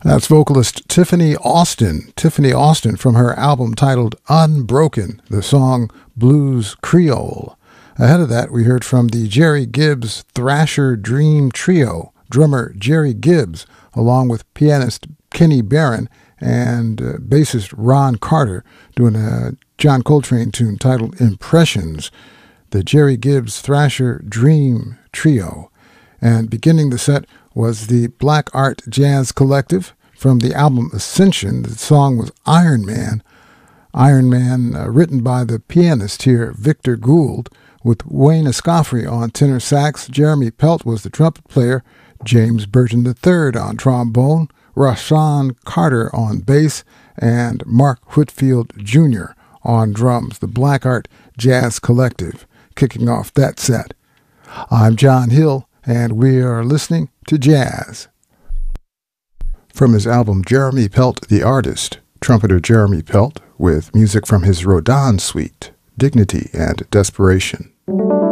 That's vocalist Tiffany Austin. Tiffany Austin from her album titled Unbroken, the song Blues Creole. Ahead of that, we heard from the Jerry Gibbs Thrasher Dream Trio, drummer Jerry Gibbs, along with pianist Kenny Barron and bassist Ron Carter, doing a John Coltrane tune titled Impressions, the Jerry Gibbs Thrasher Dream Trio. And beginning the set was the Black Art Jazz Collective from the album Ascension. The song was Iron Man. Iron Man, written by the pianist here, Victor Gould, with Wayne Escoffery on tenor sax. Jeremy Pelt was the trumpet player, James Burton III on trombone, Rashawn Carter on bass, and Mark Whitfield Jr. on drums. The Black Art Jazz Collective kicking off that set. I'm John Hill, and we are listening to jazz. From his album Jeremy Pelt the Artist, trumpeter Jeremy Pelt with music from his Rodin suite, Dignity and Desperation.